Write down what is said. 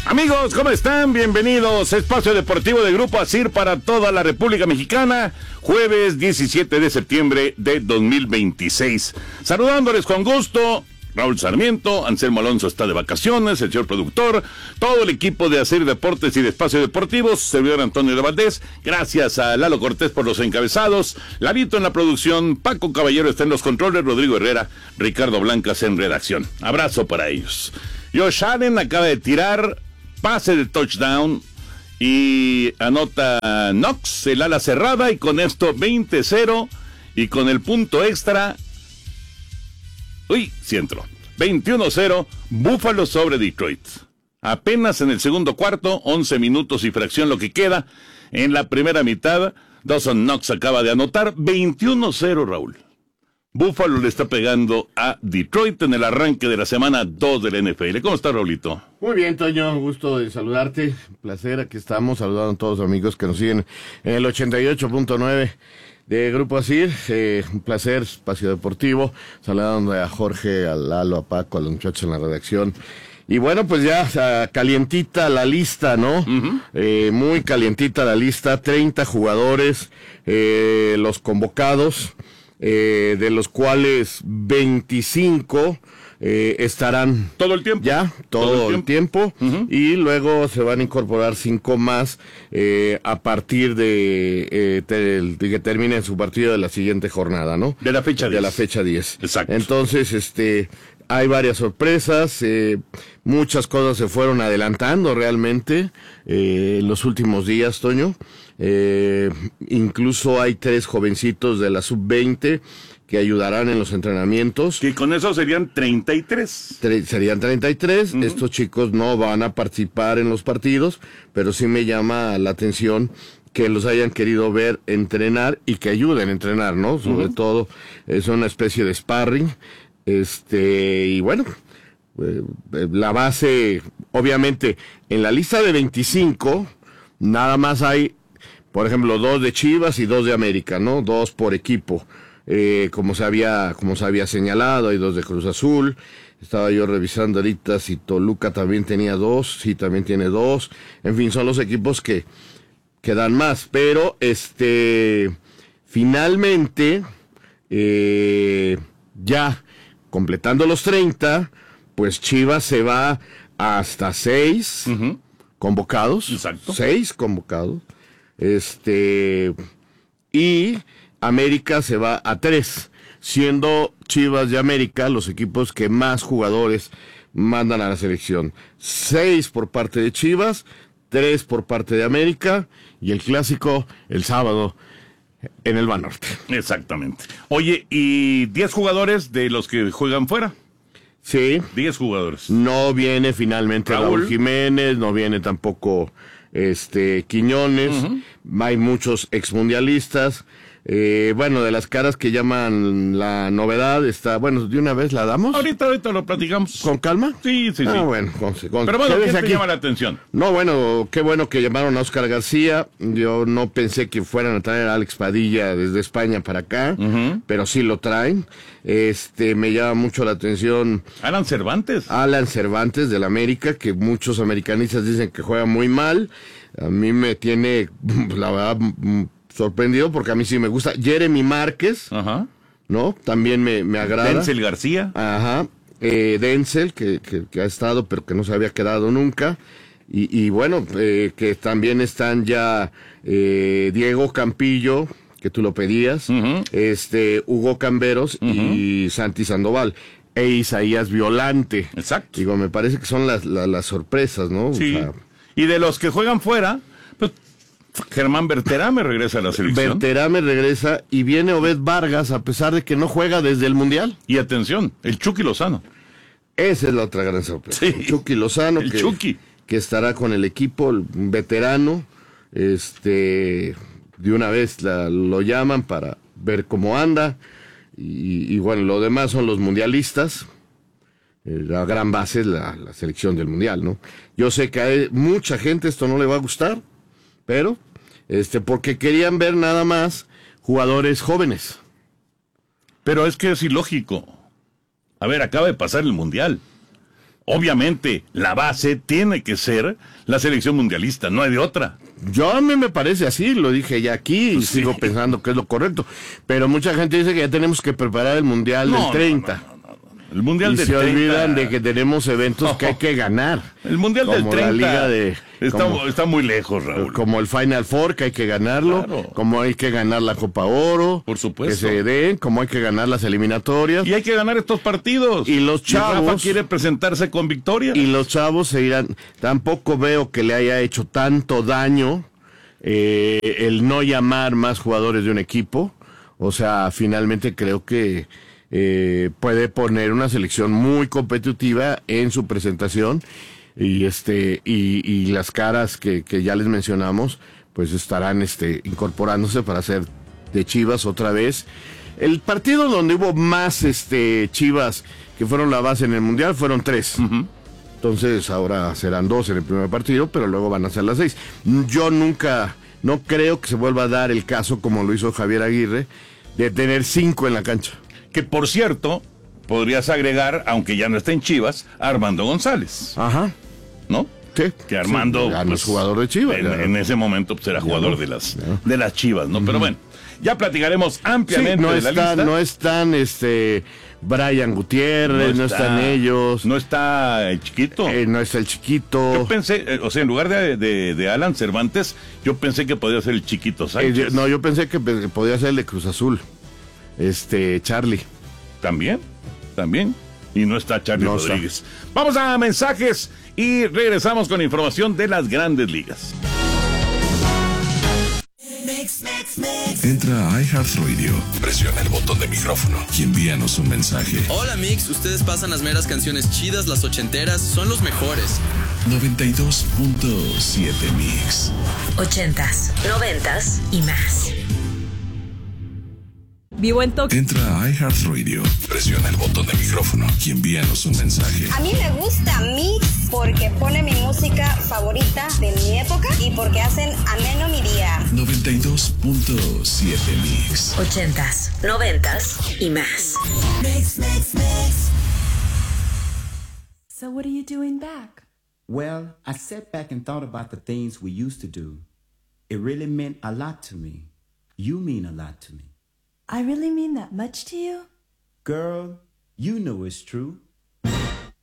Amigos, ¿cómo están? Bienvenidos a Espacio Deportivo de Grupo ASIR para toda la República Mexicana, jueves 17 de septiembre de 2026. Saludándoles con gusto, Raúl Sarmiento, Anselmo Alonso está de vacaciones, el señor productor, todo el equipo de ASIR Deportes y de Espacio Deportivos, servidor Antonio de Valdés, gracias a Lalo Cortés por los encabezados, Lalito en la producción, Paco Caballero está en los controles, Rodrigo Herrera, Ricardo Blancas en redacción. Abrazo para ellos. Josh Allen acaba de tirar pase de touchdown y anota Knox, el ala cerrada, y con esto 20-0 y con el punto extra, sí entró, 21-0, Buffalo sobre Detroit. Apenas en el segundo cuarto, 11 minutos y fracción lo que queda. En la primera mitad, Dawson Knox acaba de anotar 21-0, Raúl. Buffalo le está pegando a Detroit en el arranque de la semana 2 de la NFL. ¿Cómo está, Raulito? Muy bien, Toño, gusto de saludarte. Placer, aquí estamos saludando a todos los amigos que nos siguen en el 88.9 de Grupo ASIR. Un placer, Espacio Deportivo. Saludando a Jorge, a Lalo, a Paco, a los muchachos en la redacción. Y bueno, pues ya calientita la lista, ¿no? Uh-huh. Muy calientita la lista. 30 jugadores, los convocados. De los cuales 25 estarán todo el tiempo, todo el tiempo. Uh-huh. Y luego se van a incorporar 5 más a partir de que terminen su partido de la siguiente jornada, ¿no? De la fecha 10. De la fecha 10. Exacto. Entonces, hay varias sorpresas, muchas cosas se fueron adelantando realmente en los últimos días, Toño. Incluso hay 3 jovencitos de la sub-20 que ayudarán en los entrenamientos. Que con eso serían 33. Serían 33. Uh-huh. Estos chicos no van a participar en los partidos, pero sí me llama la atención que los hayan querido ver entrenar y que ayuden a entrenar, ¿no? Sobre todo es una especie de sparring. Y bueno, la base, obviamente, en la lista de 25, nada más hay, por ejemplo, 2 de Chivas y 2 de América, ¿no? 2 por equipo, como se había señalado, hay 2 de Cruz Azul. Estaba yo revisando ahorita si Toluca también tenía 2, sí, también tiene 2. En fin, son los equipos que dan más, pero finalmente, ya completando los 30, pues Chivas se va hasta 6 convocados. Exacto. 6 convocados. Y América se va a 3, siendo Chivas y América los equipos que más jugadores mandan a la selección. 6 por parte de Chivas, 3 por parte de América, y el clásico el sábado en el Banorte. Exactamente. Oye, ¿y 10 jugadores de los que juegan fuera? Sí. 10 jugadores. No viene finalmente Raúl Jiménez, no viene tampoco Quiñones. Uh-huh. Hay muchos exmundialistas. Bueno, de las caras que llaman la novedad está, bueno, ¿de una vez la damos? Ahorita lo platicamos. ¿Con calma? Sí. Bueno, pero bueno, ¿quién te llama la atención? No, bueno, qué bueno que llamaron a Óscar García. Yo no pensé que fueran a traer a Alex Padilla desde España para acá, pero sí lo traen. Me llama mucho la atención Alan Cervantes del América, que muchos americanistas dicen que juega muy mal. A mí me tiene, la verdad, sorprendido porque a mí sí me gusta. Jeremy Márquez, ¿no? También me agrada. Denzel García. Denzel, que ha estado, pero que no se había quedado nunca. Y bueno, que también están ya Diego Campillo, que tú lo pedías, Hugo Camberos y Santi Sandoval. E Isaías Violante. Exacto. Digo, me parece que son las sorpresas, ¿no? Sí. O sea, y de los que juegan fuera, pues Germán Berterame regresa a la selección. Berterame regresa y viene Obed Vargas, a pesar de que no juega desde el Mundial. Y atención, el Chucky Lozano. Esa es la otra gran sorpresa. Sí. Chucky Lozano, que estará con el equipo, un veterano. De una vez lo llaman para ver cómo anda. Y bueno, lo demás son los mundialistas. La gran base es la selección del mundial, ¿no? Yo sé que a mucha gente esto no le va a gustar, pero porque querían ver nada más jugadores jóvenes. Pero es que es ilógico. A ver, acaba de pasar el mundial. obviamente la base tiene que ser la selección mundialista, no hay de otra. Yo a mí me parece así, lo dije ya aquí y sigo pensando que es lo correcto. Pero mucha gente dice que ya tenemos que preparar el Mundial del 30. No. El Mundial del 30. Y se olvidan de que tenemos eventos que hay que ganar. El Mundial del 30 la Liga está muy lejos, Raúl. Como el Final Four, que hay que ganarlo. Claro. Como hay que ganar la Copa Oro. Por supuesto. Que se den, como hay que ganar las eliminatorias. Y hay que ganar estos partidos. Y los chavos... Rafa quiere presentarse con victoria. Y los chavos se irán... Tampoco veo que le haya hecho tanto daño el no llamar más jugadores de un equipo. O sea, finalmente creo que puede poner una selección muy competitiva en su presentación y las caras que ya les mencionamos pues estarán incorporándose para hacer de Chivas otra vez. El partido donde hubo más Chivas que fueron la base en el Mundial fueron 3. Uh-huh. Entonces ahora serán 2 en el primer partido, pero luego van a ser las 6. Yo no creo que se vuelva a dar el caso como lo hizo Javier Aguirre de tener 5 en la cancha. Que por cierto, podrías agregar, aunque ya no está en Chivas, a Armando González. Ajá. ¿No? Sí. Que Armando ya no es jugador de Chivas. En ese momento pues, era jugador de las Chivas, ¿no? Uh-huh. Pero bueno, ya platicaremos ampliamente de la lista. No están Brian Gutiérrez, no están ellos. No está el Chiquito. No está el Chiquito. Yo pensé, en lugar de Alan Cervantes, yo pensé que podía ser el Chiquito Sánchez. Yo pensé que podía ser el de Cruz Azul. Charlie. También. Y no está Charlie Rodríguez. Vamos a mensajes y regresamos con información de las grandes ligas. Entra a iHeartRadio, presiona el botón de micrófono y envíanos un mensaje. Hola Mix, ustedes pasan las meras canciones chidas, las ochenteras, son los mejores. 92.7 Mix. 80s, 90s y más. Vivo en Tokio. Entra a iHeartRadio, presiona el botón de micrófono y envíanos un mensaje. A mí me gusta Mix porque pone mi música favorita de mi época y porque hacen ameno mi día. 92.7 Mix. 80s, 90s y más. Mix. So what are you doing back? Well, I sat back and thought about the things we used to do. It really meant a lot to me. You mean a lot to me. I really mean that much to you? Girl, you know it's true.